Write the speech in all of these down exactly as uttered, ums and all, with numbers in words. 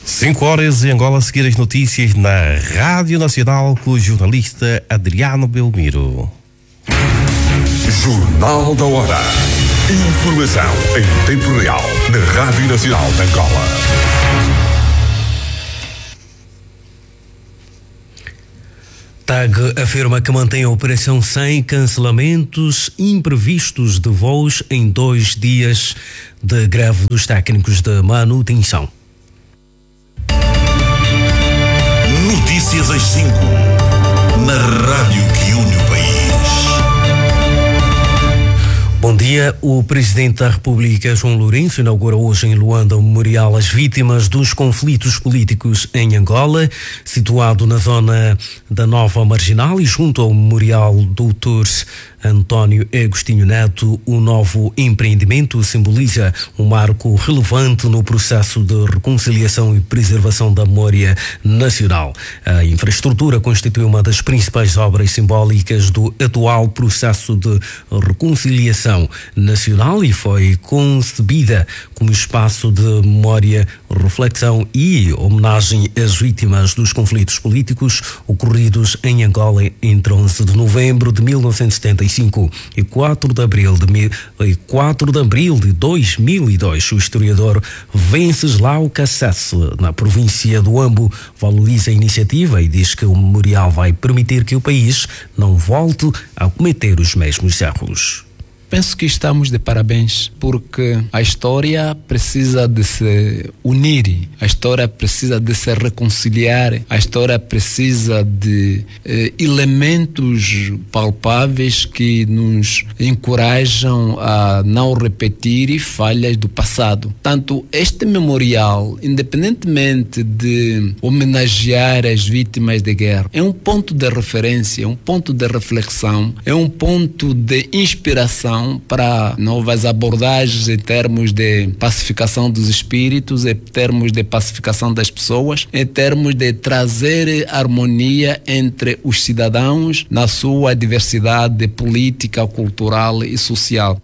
cinco horas em Angola, a seguir as notícias na Rádio Nacional com o jornalista Adriano Belmiro. Jornal da Hora. Informação em tempo real na Rádio Nacional de Angola. T A G afirma que mantém a operação sem cancelamentos imprevistos de voos em dois dias de greve dos técnicos de manutenção. Notícias às cinco, na rádio que une o país. Bom dia. O Presidente da República, João Lourenço, inaugura hoje em Luanda o memorial às vítimas dos conflitos políticos em Angola, situado na zona da Nova Marginal e junto ao memorial doutor António Agostinho Neto. O novo empreendimento simboliza um marco relevante no processo de reconciliação e preservação da memória nacional. A infraestrutura constitui uma das principais obras simbólicas do atual processo de reconciliação nacional e foi concebida como espaço de memória, reflexão e homenagem às vítimas dos conflitos políticos ocorridos em Angola entre onze de novembro de mil novecentos e setenta e cinco e quatro de abril de, quatro de abril de dois mil e dois. O historiador Venceslau Cassese, na província do Ambo, valoriza a iniciativa e diz que o memorial vai permitir que o país não volte a cometer os mesmos erros. Penso que estamos de parabéns, porque a história precisa de se unir, a história precisa de se reconciliar, a história precisa de eh, elementos palpáveis que nos encorajam a não repetir falhas do passado. Tanto este memorial, independentemente de homenagear as vítimas de guerra, é um ponto de referência, é um ponto de reflexão, é um ponto de inspiração para novas abordagens em termos de pacificação dos espíritos, em termos de pacificação das pessoas, em termos de trazer harmonia entre os cidadãos na sua diversidade política, cultural e social.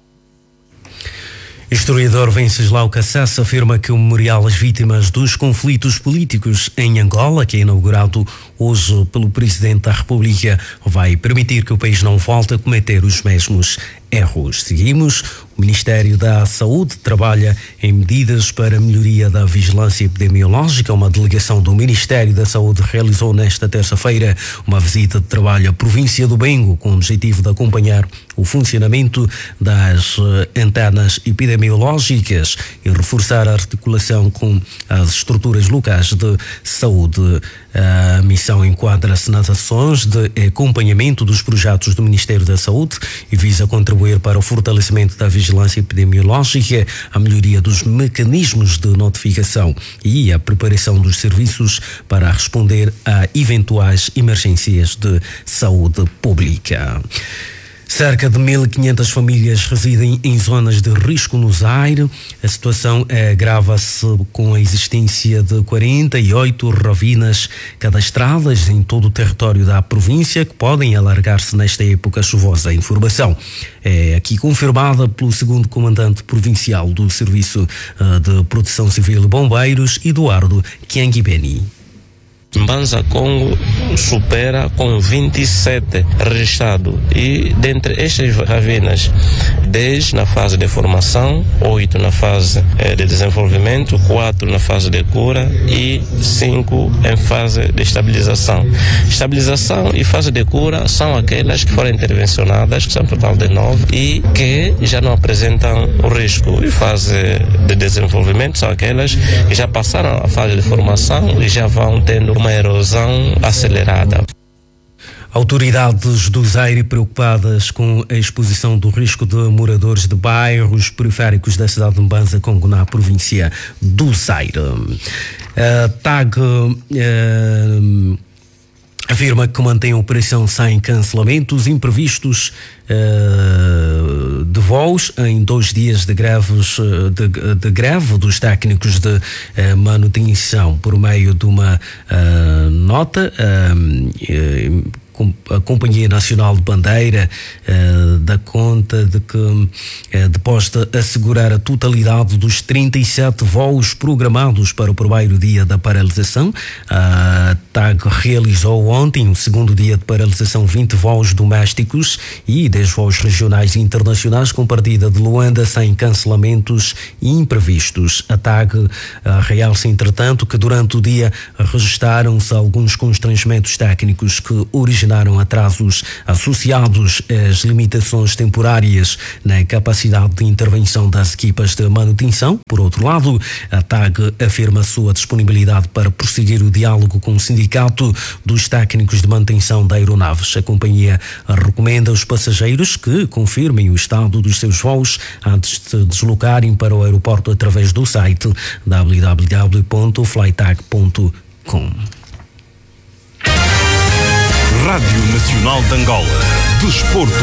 O historiador Venceslau Cassese afirma que o memorial às vítimas dos conflitos políticos em Angola, que é inaugurado hoje pelo Presidente da República, vai permitir que o país não volte a cometer os mesmos erros. Seguimos. O Ministério da Saúde trabalha em medidas para a melhoria da vigilância epidemiológica. Uma delegação do Ministério da Saúde realizou nesta terça-feira uma visita de trabalho à província do Bengo com o objetivo de acompanhar o funcionamento das antenas epidemiológicas e reforçar a articulação com as estruturas locais de saúde. A missão enquadra-se nas ações de acompanhamento dos projetos do Ministério da Saúde e visa contribuir para o fortalecimento da vigilância epidemiológica, a melhoria dos mecanismos de notificação e a preparação dos serviços para responder a eventuais emergências de saúde pública. Cerca de mil e quinhentas famílias residem em zonas de risco no Zaire. A situação agrava-se com a existência de quarenta e oito ravinas cadastradas em todo o território da província, que podem alargar-se nesta época chuvosa. A informação é aqui confirmada pelo segundo comandante provincial do Serviço de Proteção Civil e Bombeiros, Eduardo Kiangibeni. Mbanza Congo supera com vinte e sete registrados e dentre estas ravinas, dez na fase de formação, oito na fase eh, de desenvolvimento, quatro na fase de cura e cinco em fase de estabilização. Estabilização e fase de cura são aquelas que foram intervencionadas, que são um total de nove e que já não apresentam o risco. E fase de desenvolvimento são aquelas que já passaram a fase de formação e já vão tendo uma erosão acelerada. Autoridades do Zaire preocupadas com a exposição do risco de moradores de bairros periféricos da cidade de Mbanza Congo, na província do Zaire. A T A G uh, afirma que mantém a operação sem cancelamentos imprevistos uh, de voos em dois dias de, greves, de, de greve dos técnicos de uh, manutenção por meio de uma uh, nota uh, uh, a Companhia Nacional de Bandeira uh, dá conta de que uh, depois de assegurar a totalidade dos trinta e sete voos programados para o primeiro dia da paralisação, a T A G realizou ontem o segundo dia de paralisação, vinte voos domésticos e dez voos regionais e internacionais com partida de Luanda sem cancelamentos imprevistos. A T A G uh, realça, entretanto, que durante o dia registaram-se alguns constrangimentos técnicos que originaram atrasos associados às limitações temporárias na capacidade de intervenção das equipas de manutenção. Por outro lado, a T A G afirma sua disponibilidade para prosseguir o diálogo com o Sindicato dos Técnicos de Manutenção de Aeronaves. A companhia recomenda aos passageiros que confirmem o estado dos seus voos antes de deslocarem para o aeroporto através do site w w w ponto flytag ponto com. Rádio Nacional de Angola. Desporto.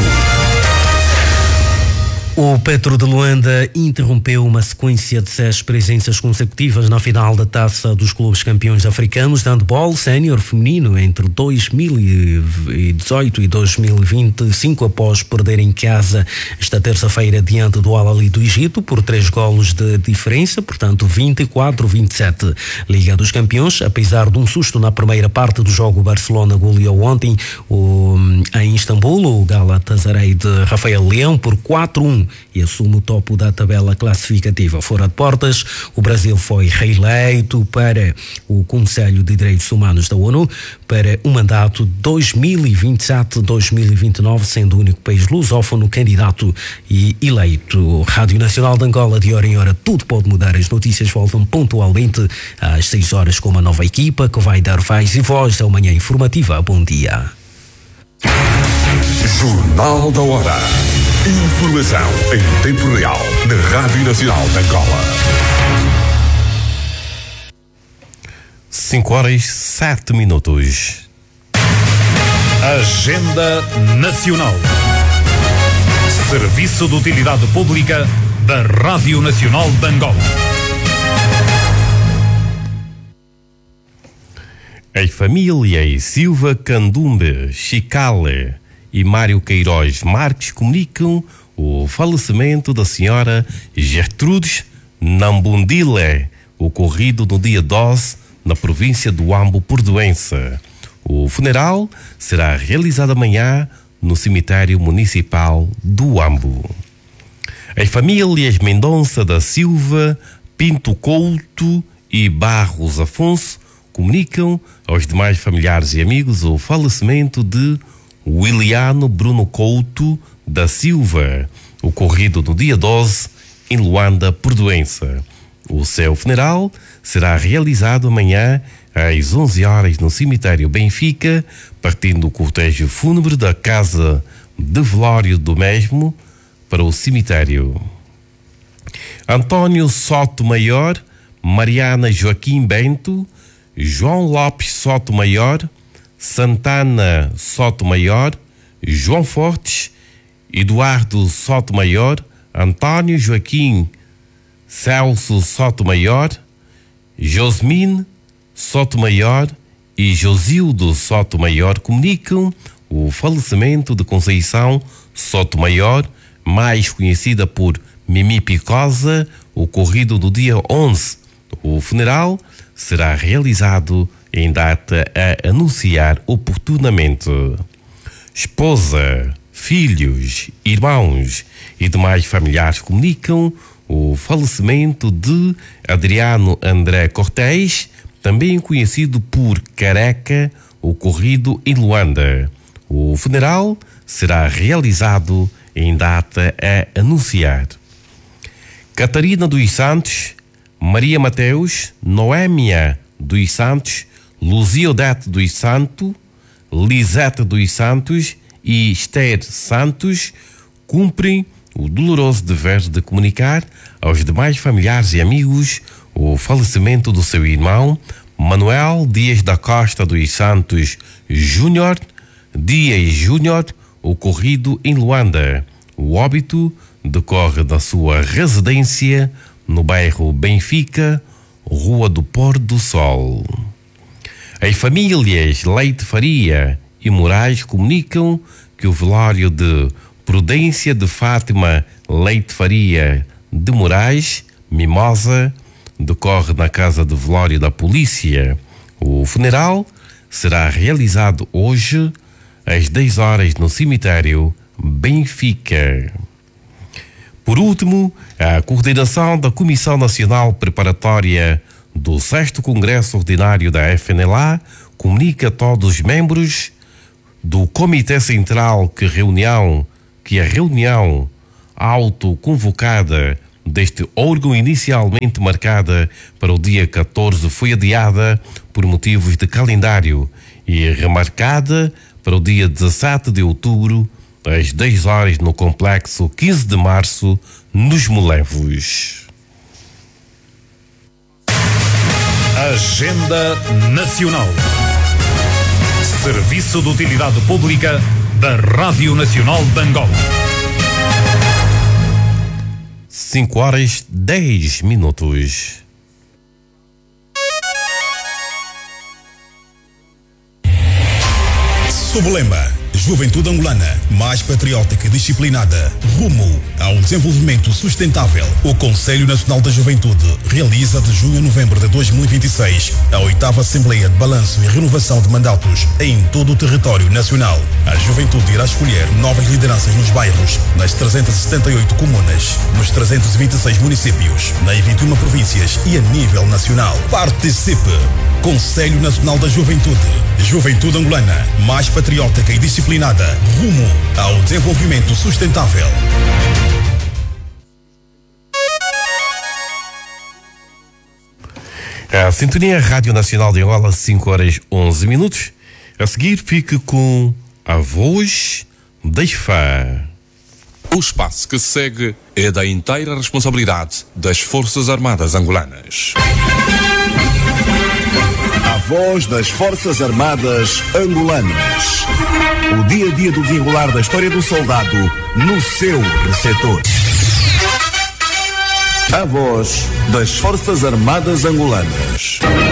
O Petro de Luanda interrompeu uma sequência de seis presenças consecutivas na final da Taça dos Clubes Campeões Africanos de Handball Sénior Feminino entre dois mil e dezoito e dois mil e vinte e cinco, após perder em casa esta terça-feira diante do Al-Ahly do Egito por três golos de diferença, portanto vinte e quatro a vinte e sete. Liga dos Campeões, apesar de um susto na primeira parte do jogo, o Barcelona goleou ontem o, em Istambul o Galatasaray de Rafael Leão por quatro a um. E assume o topo da tabela classificativa. Fora de portas, o Brasil foi reeleito para o Conselho de Direitos Humanos da ONU para o mandato dois mil e vinte e sete a dois mil e vinte e nove, sendo o único país lusófono candidato e eleito. Rádio Nacional de Angola, de hora em hora, tudo pode mudar. As notícias voltam pontualmente às seis horas com uma nova equipa que vai dar voz e voz à manhã informativa. Bom dia. Jornal da Hora. Informação em tempo real na Rádio Nacional de Angola. cinco horas sete minutos. Agenda Nacional. Serviço de Utilidade Pública da Rádio Nacional de Angola. As famílias Silva Candumbe, Chicale e Mário Queiroz Marques comunicam o falecimento da senhora Gertrudes Nambundile, ocorrido no dia doze na província do Huambo por doença. O funeral será realizado amanhã no cemitério municipal do Huambo. As famílias Mendonça da Silva, Pinto Couto e Barros Afonso comunicam aos demais familiares e amigos o falecimento de Williano Bruno Couto da Silva, ocorrido no dia doze em Luanda por doença. O seu funeral será realizado amanhã às onze horas no cemitério Benfica, partindo o cortejo fúnebre da casa de velório do mesmo para o cemitério. Antônio Soto Maior, Mariana Joaquim Bento, João Lopes Soto Maior, Santana Soto Maior, João Fortes, Eduardo Soto Maior, Antônio Joaquim Celso Soto Maior, Josmine Soto Maior e Josildo Soto Maior comunicam o falecimento de Conceição Soto Maior, mais conhecida por Mimi Picosa, ocorrido no dia onze. O funeral será realizado em data a anunciar oportunamente. Esposa, filhos, irmãos e demais familiares comunicam o falecimento de Adriano André Cortés, também conhecido por Careca, ocorrido em Luanda. O funeral será realizado em data a anunciar. Catarina dos Santos, Maria Mateus, Noémia dos Santos, Luzia Odete dos Santos, Lisete dos Santos e Esther Santos cumprem o doloroso dever de comunicar aos demais familiares e amigos o falecimento do seu irmão Manuel Dias da Costa dos Santos Júnior, Dias Júnior, ocorrido em Luanda. O óbito decorre da sua residência no bairro Benfica, Rua do Pôr do Sol. As famílias Leite Faria e Moraes comunicam que o velório de Prudência de Fátima Leite Faria de Moraes, Mimosa, decorre na Casa de Velório da Polícia. O funeral será realizado hoje às dez horas no cemitério Benfica. Por último, a coordenação da Comissão Nacional Preparatória do sexto Congresso Ordinário da F N L A comunica a todos os membros do Comitê Central que, reunião, que a reunião autoconvocada deste órgão inicialmente marcada para o dia catorze foi adiada por motivos de calendário e remarcada para o dia dezassete de outubro às dez horas no complexo quinze de março nos Molevos. Agenda Nacional. Serviço de Utilidade Pública da Rádio Nacional de Angola. cinco horas dez minutos. Sob o lema Juventude Angolana, mais patriótica e disciplinada, rumo a um desenvolvimento sustentável. O Conselho Nacional da Juventude realiza de junho a novembro de dois mil e vinte e seis a oitava Assembleia de Balanço e Renovação de Mandatos em todo o território nacional. A juventude irá escolher novas lideranças nos bairros, nas trezentas e setenta e oito comunas, nos trezentos e vinte e seis municípios, nas vinte e uma províncias e a nível nacional. Participe! Conselho Nacional da Juventude. Juventude Angolana, mais patriótica e disciplinada, rumo ao desenvolvimento sustentável. A sintonia Rádio Nacional de Angola, cinco horas onze minutos. A seguir, fique com a voz da I F A. O espaço que se segue é da inteira responsabilidade das Forças Armadas Angolanas. A voz das Forças Armadas Angolanas. O dia a dia do desenrolar da história do soldado no seu receptor. A voz das Forças Armadas Angolanas.